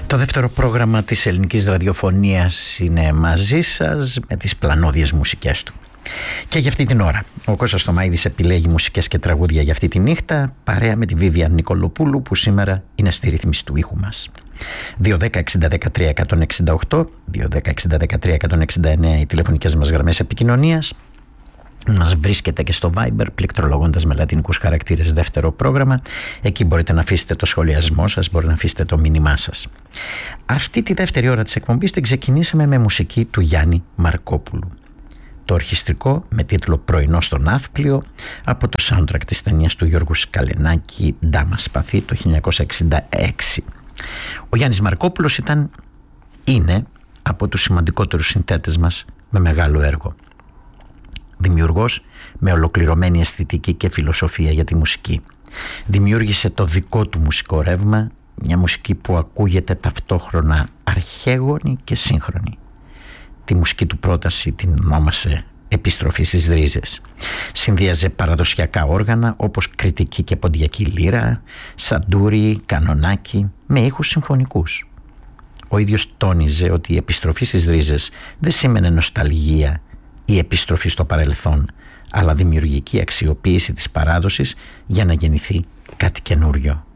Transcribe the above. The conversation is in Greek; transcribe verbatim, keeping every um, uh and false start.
Το δεύτερο πρόγραμμα της ελληνικής ραδιοφωνίας είναι μαζί σας με τις πλανόδιες μουσικές του. Και για αυτή την ώρα ο Κώστας Στομαίδης επιλέγει μουσικές και τραγούδια για αυτή τη νύχτα, παρέα με τη Βίβιαν Νικολοπούλου που σήμερα είναι στη ρύθμιση του ήχου μας. δύο δέκα εξήντα δεκατρία εκατόν εξήντα οκτώ, δύο δέκα εξήντα δεκατρία εκατόν εξήντα εννέα οι τηλεφωνικές μας γραμμές επικοινωνίας. Μας βρίσκεται και στο Viber πληκτρολογώντας με λατινικούς χαρακτήρες δεύτερο πρόγραμμα. Εκεί μπορείτε να αφήσετε το σχολιασμό σας, μπορείτε να αφήσετε το μήνυμά σας. Αυτή τη δεύτερη ώρα της εκπομπής την ξεκινήσαμε με μουσική του Γιάννη Μαρκόπουλου. Το ορχιστρικό με τίτλο «Πρωινό στο Ναύπλιο» από το soundtrack της ταινίας του Γιώργου Σκαλενάκη «Ντάμα Σπαθή» το χίλια εννιακόσια εξήντα έξι. Ο Γιάννης Μαρκόπουλος ήταν, είναι από τους σημαντικότερους συνθέτες μας με μεγάλο έργο. Δημιουργός με ολοκληρωμένη αισθητική και φιλοσοφία για τη μουσική. Δημιούργησε το δικό του μουσικό ρεύμα, μια μουσική που ακούγεται ταυτόχρονα αρχαίγονη και σύγχρονη. Τη μουσική του πρόταση την ονόμασε «Επιστροφή στις ρίζες». Συνδύαζε παραδοσιακά όργανα όπως κριτική και ποντιακή λύρα, σαντούρι, κανονάκι με ήχους συμφωνικούς. Ο ίδιος τόνιζε ότι η επιστροφή στις ρίζες δεν σήμαινε νοσταλγία ή επιστροφή στο παρελθόν, αλλά δημιουργική αξιοποίηση της παράδοσης για να γεννηθεί κάτι καινούριο.